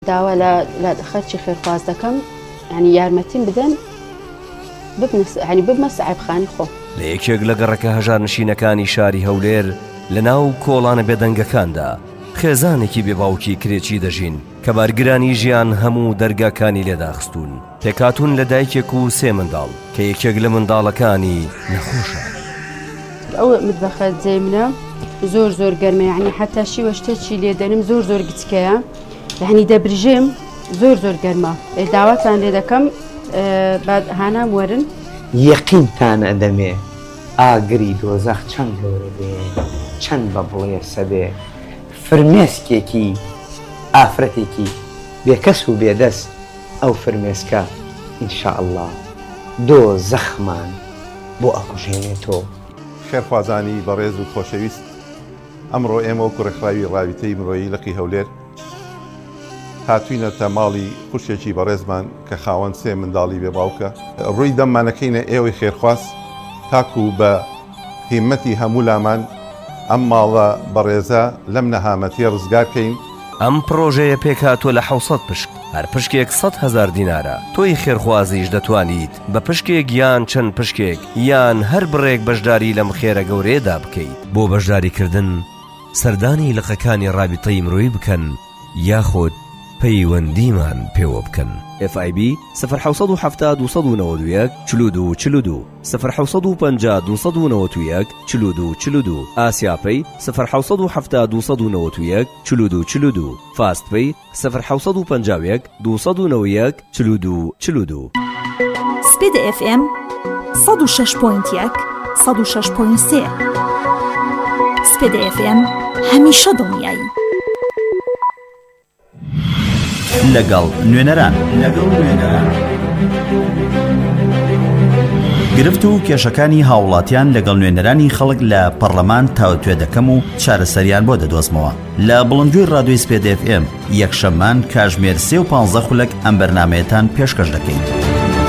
داوا لا خەرچی خێرخواز دەکەم ینی یارمەتیم بدەن ببمە سەعیبخانی خۆ. لە یەکێک لە گەڕەکە هەژارنشینەکانی شاری هەولێر لە ناو کۆڵانە بێدەنگەکاندا خێزانێکی بێباوکی کرێکی دەژین کە بارگرانی ژیان هەموو دەرگاکانی لێداخستون. پێکاتون لە دایکێک و سێ منداڵ کە یەکێک لە منداڵەکانی نەخۆشە. ئەو متبەخە جێی منە زۆر گەرمە، یعنی حتا شیوە شتێکی لێ دەنم زۆر گچکەیە، یعنی دەبرژێم زۆر گەرمە. داواتان لێ دەکەم بعد هانام وەرن. یەقینتان ئەدەمێ ئاگری دۆزەخ چەند گەورە بێ، چەند بە بڵێ سەبێ، فرمێسکێکی ئافرەتێکی بێکەس و بێدەست ئەو فرمێسکە ئینشاءالله دۆزەخمان بۆ ئەکوژێنێتەوە. خێرخوازانی بەڕێز و خۆشەویست، ئەمڕۆ ئێمە و کوڕەخراوی ڕاویتەی مرۆیی لەقی هەولێر هاتوینەتە ماڵی خوشێکی بەڕێزمان کە خاوەن سێ منداڵی بێباوکە. ڕووی دەممانەکەینە ئێوەی خێرخواست تاکو بە هیمەتی هەموو لامان ئەم ماڵە بەڕێزە لەم نەهامەتی ڕزگارکەین. ئەم پرۆژەیە پێکهاتووە لە 600 پشک، هەر پشکێک 100,000 دینارە. تۆی خێرخوازیش دەتوانیت بە پشکێک یان چەند پشکێک یان هەر بڕێک بەشداری لەم خێرە گەورەیەدا بکەیت. بۆ بەشداریکردن سەردانی لقەکانی ڕابطەی مرۆیی بکەن یاخود پەیوەندیمان پێوە بکەن. FIB 070 291 42 42 050 291 42 42 ئاسیاپەی 070 291 42 42 فاستپەی 050 291 42 42. سپید FM 106.1 106.3 سپید FM هەمیشە دڵنیایی. لەگەڵ نوێنەران گرفت و کێشەکانی هاوڵاتیان لەگەڵ نوێنەرانی خەڵک لە پەرلەمان تاوتوێ دەکەم و چارەسەریان بۆ دەدۆزمەوە. لە بڵندگوی ڕادیۆی سپید FM یەکشەممان کاتژمێر 3:15 خولەک ئەم بەرنامەیەتان پێشکەش دەکەین.